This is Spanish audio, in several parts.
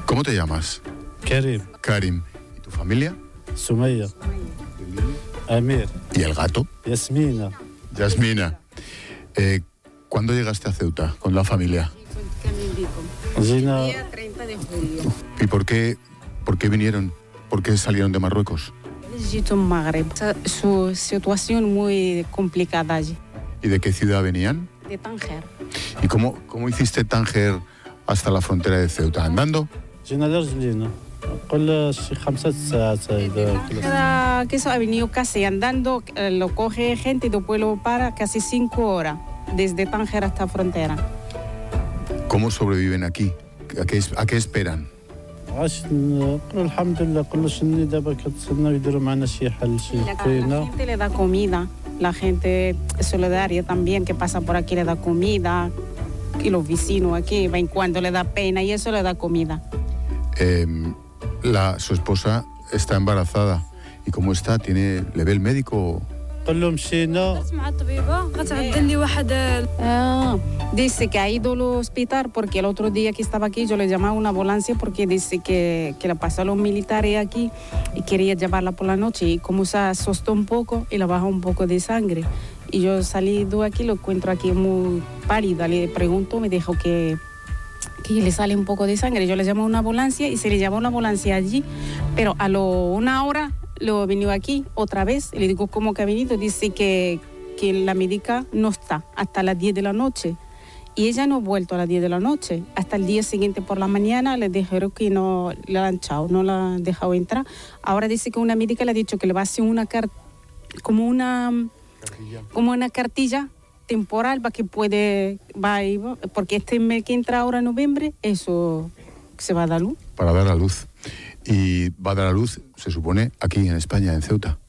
¿Cómo te llamas? Karim. Karim. ¿Y tu familia? Sumaya. Amir. ¿Y el gato? Yasmina. Yasmina. ¿Cuándo llegaste a Ceuta con la familia? Gina. Día 30 de julio. ¿Y por qué vinieron? ¿Por qué salieron de Marruecos? Egipto, Magreb. Su situación muy complicada allí. ¿Y de qué ciudad venían? De Tánger. ¿Y cómo hiciste Tánger hasta la frontera de Ceuta? ¿Andando? جينا لرجلينا قل شي 5 ساعات هيدا. Cada que eso ha venido casi andando, lo coge gente y después lo para casi 5 horas desde Tánger hasta la frontera. ¿Cómo sobreviven aquí? ¿A qué esperan? عاش نقول الحمد لله كلش اني دابا كتصلنا يديروا معنا شي حل شي La فينا. gente le da comida, la gente solidaria también que pasa por aquí le da comida, y los vecinos aquí, en cuando le da pena y eso le da comida. Su esposa está embarazada. ¿Y cómo está? ¿Le ve el médico? قل له مشينا. مع الطبيبه غتعدل لي واحد. Dice que ha ido al hospital porque el otro día que estaba aquí yo le llamaba a una ambulancia porque dice que le pasó a los militares aquí y quería llevarla por la noche y como se asustó un poco y le bajó un poco de sangre. Y yo salí de aquí, lo encuentro aquí muy pálida, le pregunto, me dijo que le sale un poco de sangre. Yo le llamo a una ambulancia y se le llamó la ambulancia allí, pero a una hora lo venido aquí otra vez. Y le digo, ¿cómo que ha venido? Dice que la médica no está hasta las 10 de la noche. Y ella no ha vuelto a las 10 de la noche. Hasta el día siguiente por la mañana le dijeron que no la han echado, no la han dejado entrar. Ahora dice que una médica le ha dicho que le va a hacer como una cartilla temporal para que porque este mes que entra ahora en noviembre, eso se va a dar luz. Para dar a luz. Y va a dar a luz, se supone, aquí en España, en Ceuta.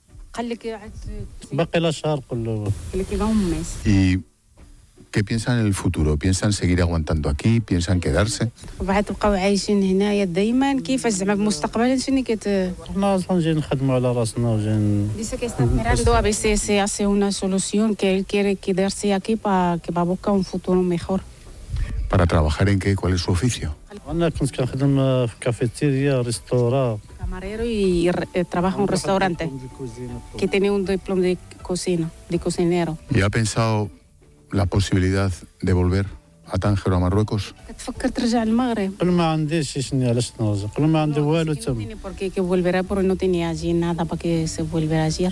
باقي لا شهر كله. Le queda un mes. ¿Y qué piensan en el futuro? ¿Piensan seguir aguantando aquí? ¿Piensan quedarse? بعد تبقاو عايشين هنايا دايما كيفاش زعما مستقبلا شنو احنا اصلا جايين نخدموا على راسنا وجايين. Dice que está esperando a ver si se hace una solución, que él quiere quedarse aquí para que va a buscar un futuro mejor. ¿Para trabajar en qué? ¿Cuál es su oficio? انا كنت كنخدم في كافيتيريا ريستورا. Camarero y trabaja en un restaurante que tiene un diploma de cocina, de cocinero. ¿Y ha pensado la posibilidad de volver a Tánger o a Marruecos? تفكر ترجع المغرب. قل ما عنديش شنو علاش نرجع قل ما عندي والو No تم. tiene por qué que volverá porque no tenía allí nada para que se volviera ayer.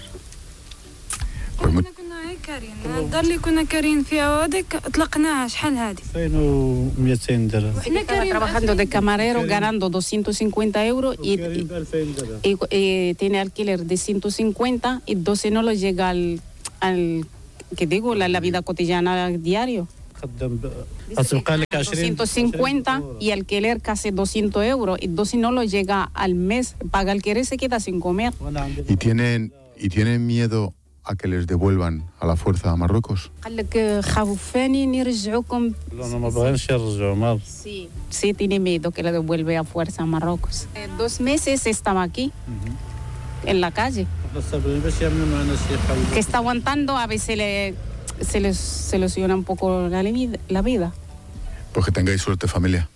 Pues muy- كنا كارين الدار اللي كنا كارين فيها هذيك طلقناها شحال هذه 2200 درهم. وحنا Estaba كارين trabajando de camarero ganando 250 euros y كارين ب 2000 درهم. tiene alquiler de 150 y 12 no lo llega al que digo, la vida cotidiana diario. خدام غتبقى لك 20 250 y alquiler casi 200 euros y 12 no lo llega al mes, paga alquiler y se queda sin comer. وانا عندي. ¿Y tienen miedo a que les devuelvan a la fuerza a Marruecos? قال لك خوفاني نرجعوكم. لا انا ما بغينش يرجعوا ما. Sí, tiene miedo que le devuelve a fuerza a Marruecos. 2 meses estaba aquí, en la calle, صابرين باش يعملوا معنا شي حل. que está aguantando, a veces se les soluciona un poco la vida. Pues que tengáis suerte, familia.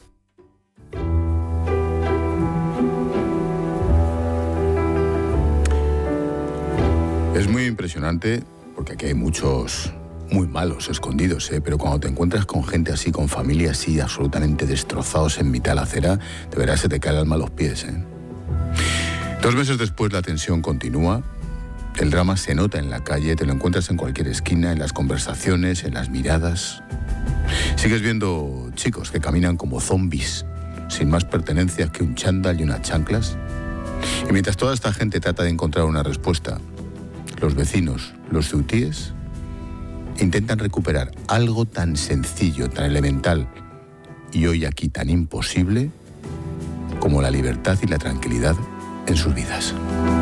Es muy impresionante porque aquí hay muchos muy malos escondidos, pero cuando te encuentras con gente así, con familias así, absolutamente destrozados en mitad de la acera, de verdad se te cae el alma a los pies. 2 meses después la tensión continúa, el drama se nota en la calle, te lo encuentras en cualquier esquina, en las conversaciones, en las miradas. Sigues viendo chicos que caminan como zombies, sin más pertenencias que un chándal y unas chanclas. Y mientras toda esta gente trata de encontrar una respuesta, los vecinos, los ceutíes, intentan recuperar algo tan sencillo, tan elemental y hoy aquí tan imposible como la libertad y la tranquilidad en sus vidas.